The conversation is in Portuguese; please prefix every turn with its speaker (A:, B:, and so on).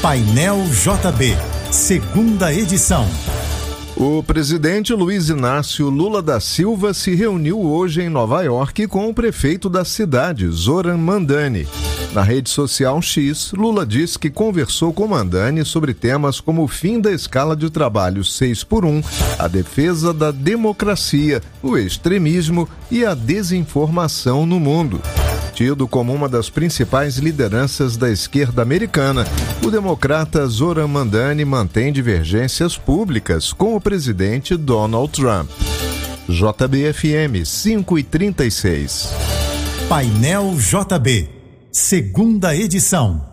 A: Painel JB, segunda edição.
B: O presidente Luiz Inácio Lula da Silva se reuniu hoje em Nova York com o prefeito da cidade, Zoran Mandani. Na rede social X, Lula disse que conversou com Mandani sobre temas como o fim da escala de trabalho 6x1, a defesa da democracia, o extremismo e a desinformação no mundo. Tido como uma das principais lideranças da esquerda americana, o democrata Zoran Mandani mantém divergências públicas com o presidente Donald Trump. JBFM 5:36.
A: Painel JB, segunda edição.